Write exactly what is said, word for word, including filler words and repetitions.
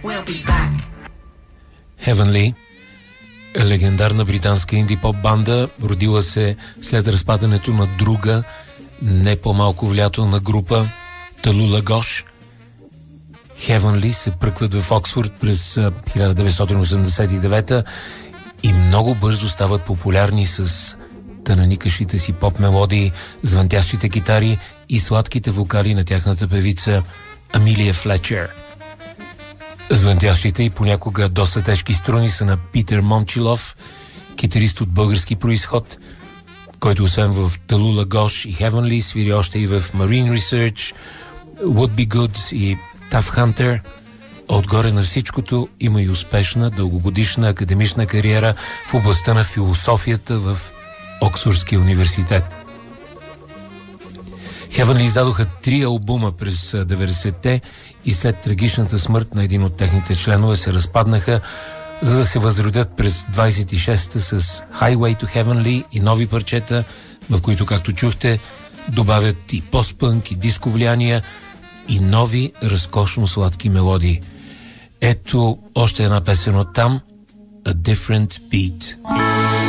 Heavenly, легендарна британска инди-поп банда, родила се след разпадането на друга, не по-малко влиятелна група, Талула Гош. Heavenly се пръкват в Оксфорд през хиляда деветстотин осемдесет и девета и много бързо стават популярни с тънаникащите си поп мелодии, звънтящите китари и сладките вокали на тяхната певица Амилия Флетчер. Звънтящите и понякога доста тежки струни са на Питер Момчилов, китарист от български произход, който освен в Талула Гош и Heavenly свири още и в Marine Research, Would Be Good и Tough Hunter. Отгоре на всичкото има и успешна дългогодишна академична кариера в областта на философията в Оксфордския университет. Heavenly издадоха три албума през деветдесетте и след трагичната смърт на един от техните членове се разпаднаха, за да се възродят през двадесет и шеста с Highway to Heavenly и нови парчета, в които, както чухте, добавят и постпънк, и диско влияния, и нови разкошно сладки мелодии. Ето още една песен от там, A Different Beat.